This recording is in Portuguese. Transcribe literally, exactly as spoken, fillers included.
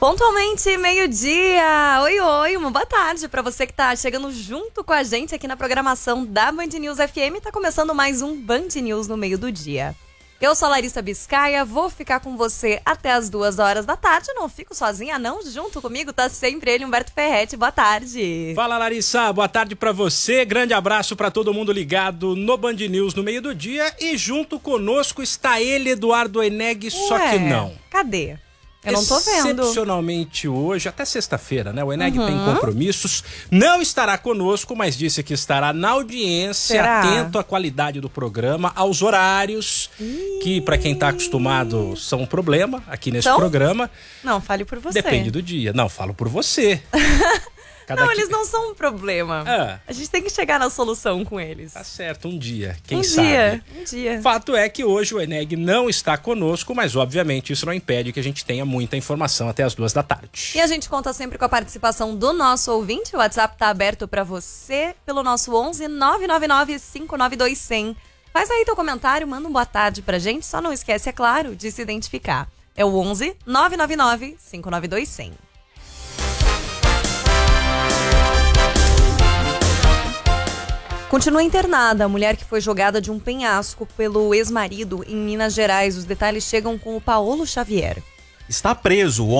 Pontualmente, meio-dia. Oi, oi, uma boa tarde para você que tá chegando junto com a gente aqui na programação da Band News F M. Tá começando mais um Band News no meio do dia. Eu sou a Larissa Biscaia, vou ficar com você até as duas horas da tarde. Não fico sozinha, não. Junto comigo tá sempre ele, Humberto Ferretti. Boa tarde. Fala, Larissa. Boa tarde pra você. Grande abraço pra todo mundo ligado no Band News no meio do dia. E junto conosco está ele, Eduardo Eneg, só que não. Cadê? Eu não tô vendo. Excepcionalmente hoje, até sexta-feira, né? O Eneg Uhum. tem compromissos. Não estará conosco, mas disse que estará na audiência, Será? atento à qualidade do programa, aos horários, Ih. que pra quem tá acostumado são um problema aqui nesse São? programa. Não, fale por você. Depende do dia. Não, falo por você. Cada Não, que- eles não são um problema. Ah. A gente tem que chegar na solução com eles. Tá certo, um dia, quem um sabe. dia, um dia. Fato é que hoje o Eneg não está conosco, mas obviamente isso não impede que a gente tenha muita informação até as duas da tarde. E a gente conta sempre com a participação do nosso ouvinte. O WhatsApp tá aberto pra você pelo nosso onze nove nove nove cinco nove dois zero zero. Faz aí teu comentário, manda um boa tarde pra gente. Só não esquece, é claro, de se identificar. É o onze nove nove nove cinco nove dois zero zero. Continua internada a mulher que foi jogada de um penhasco pelo ex-marido em Minas Gerais. Os detalhes chegam com o Paulo Xavier. Está preso o